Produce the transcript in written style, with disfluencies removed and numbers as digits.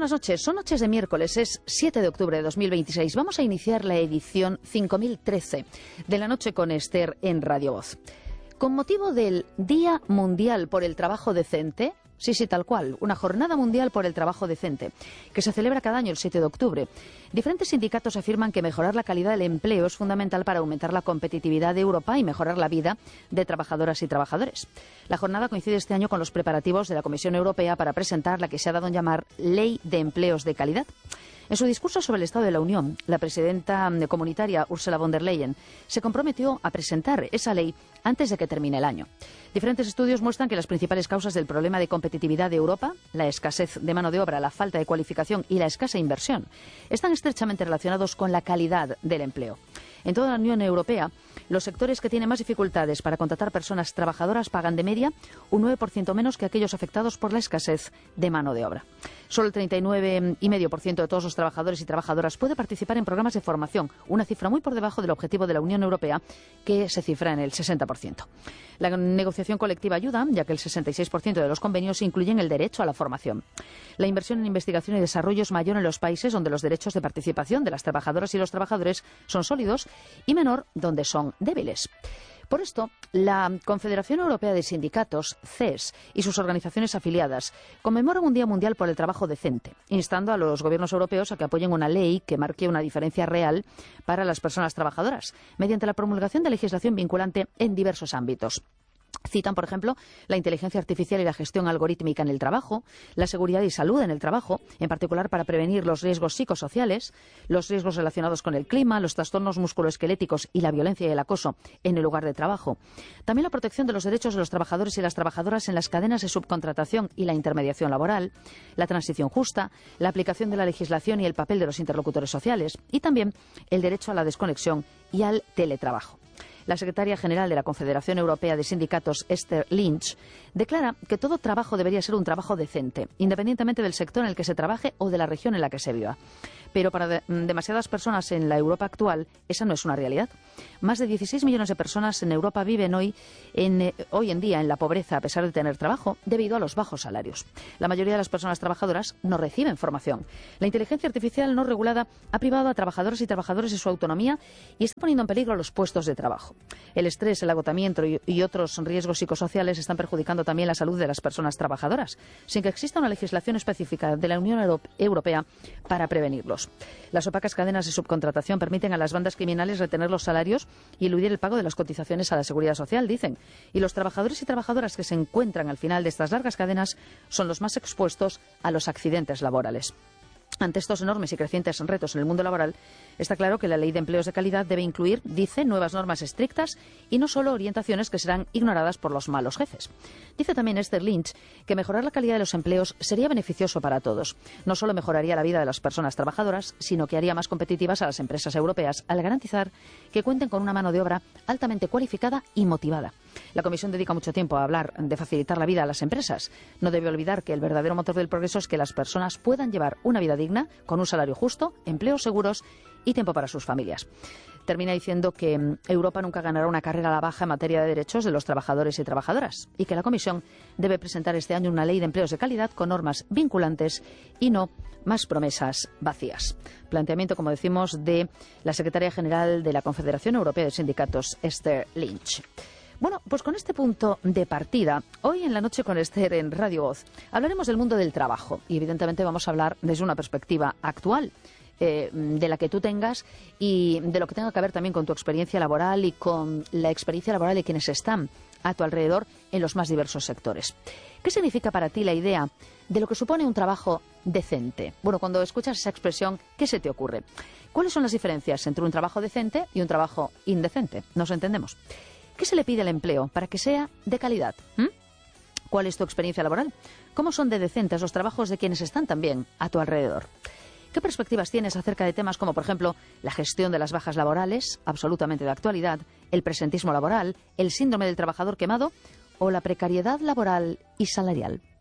buenas noches. Son noches de miércoles, es 7 de octubre de 2026. Vamos a iniciar la edición 5013 de La Noche con Esther en Radio Voz. Con motivo del Día Mundial por el Trabajo Decente, sí, tal cual, una jornada mundial por el trabajo decente, que se celebra cada año el 7 de octubre. Diferentes sindicatos afirman que mejorar la calidad del empleo es fundamental para aumentar la competitividad de Europa y mejorar la vida de trabajadoras y trabajadores. La jornada coincide este año con los preparativos de la Comisión Europea para presentar la que se ha dado en llamar Ley de Empleos de Calidad. En su discurso sobre el Estado de la Unión, la presidenta comunitaria Ursula von der Leyen se comprometió a presentar esa ley antes de que termine el año. Diferentes estudios muestran que las principales causas del problema de competitividad de Europa, la escasez de mano de obra, la falta de cualificación y la escasa inversión, están estrechamente relacionados con la calidad del empleo. En toda la Unión Europea, los sectores que tienen más dificultades para contratar personas trabajadoras pagan de media un 9% menos que aquellos afectados por la escasez de mano de obra. Solo el 39,5% de todos los trabajadores y trabajadoras puede participar en programas de formación, una cifra muy por debajo del objetivo de la Unión Europea, que se cifra en el 60%. La negociación colectiva ayuda, ya que el 66% de los convenios incluyen el derecho a la formación. La inversión en investigación y desarrollo es mayor en los países donde los derechos de participación de las trabajadoras y los trabajadores son sólidos y menor donde son débiles. Por esto, la Confederación Europea de Sindicatos, CES, y sus organizaciones afiliadas conmemoran un Día Mundial por el Trabajo Decente, instando a los gobiernos europeos a que apoyen una ley que marque una diferencia real para las personas trabajadoras, mediante la promulgación de legislación vinculante en diversos ámbitos. Citan, por ejemplo, la inteligencia artificial y la gestión algorítmica en el trabajo, la seguridad y salud en el trabajo, en particular para prevenir los riesgos psicosociales, los riesgos relacionados con el clima, los trastornos musculoesqueléticos y la violencia y el acoso en el lugar de trabajo. También la protección de los derechos de los trabajadores y las trabajadoras en las cadenas de subcontratación y la intermediación laboral, la transición justa, la aplicación de la legislación y el papel de los interlocutores sociales, y también el derecho a la desconexión y al teletrabajo. La secretaria general de la Confederación Europea de Sindicatos, Esther Lynch, declara que todo trabajo debería ser un trabajo decente, independientemente del sector en el que se trabaje o de la región en la que se viva. Pero para demasiadas personas en la Europa actual, esa no es una realidad. Más de 16 millones de personas en Europa viven hoy en día en la pobreza, a pesar de tener trabajo, debido a los bajos salarios. La mayoría de las personas trabajadoras no reciben formación. La inteligencia artificial no regulada ha privado a trabajadoras y trabajadores de su autonomía y está poniendo en peligro los puestos de trabajo. El estrés, el agotamiento y otros riesgos psicosociales están perjudicando también la salud de las personas trabajadoras, sin que exista una legislación específica de la Unión Europea para prevenirlos. Las opacas cadenas de subcontratación permiten a las bandas criminales retener los salarios y eludir el pago de las cotizaciones a la seguridad social, dicen. Y los trabajadores y trabajadoras que se encuentran al final de estas largas cadenas son los más expuestos a los accidentes laborales. Ante estos enormes y crecientes retos en el mundo laboral, está claro que la Ley de Empleos de Calidad debe incluir, dice, nuevas normas estrictas y no solo orientaciones que serán ignoradas por los malos jefes. Dice también Esther Lynch que mejorar la calidad de los empleos sería beneficioso para todos. No solo mejoraría la vida de las personas trabajadoras, sino que haría más competitivas a las empresas europeas al garantizar que cuenten con una mano de obra altamente cualificada y motivada. La Comisión dedica mucho tiempo a hablar de facilitar la vida a las empresas. No debe olvidar que el verdadero motor del progreso es que las personas puedan llevar una vida digna, con un salario justo, empleos seguros y tiempo para sus familias. Termina diciendo que Europa nunca ganará una carrera a la baja en materia de derechos de los trabajadores y trabajadoras y que la Comisión debe presentar este año una ley de empleos de calidad con normas vinculantes y no más promesas vacías. Planteamiento, como decimos, de la secretaria general de la Confederación Europea de Sindicatos, Esther Lynch. Bueno, pues con este punto de partida, hoy en La Noche con Esther en Radio Voz, hablaremos del mundo del trabajo y evidentemente vamos a hablar desde una perspectiva actual, de la que tú tengas y de lo que tenga que ver también con tu experiencia laboral y con la experiencia laboral de quienes están a tu alrededor en los más diversos sectores. ¿Qué significa para ti la idea de lo que supone un trabajo decente? Bueno, cuando escuchas esa expresión, ¿qué se te ocurre? ¿Cuáles son las diferencias entre un trabajo decente y un trabajo indecente? ¿Nos entendemos? ¿Qué se le pide al empleo para que sea de calidad? ¿Cuál es tu experiencia laboral? ¿Cómo son de decentes los trabajos de quienes están también a tu alrededor? ¿Qué perspectivas tienes acerca de temas como, por ejemplo, la gestión de las bajas laborales, absolutamente de actualidad, el presentismo laboral, el síndrome del trabajador quemado o la precariedad laboral y salarial?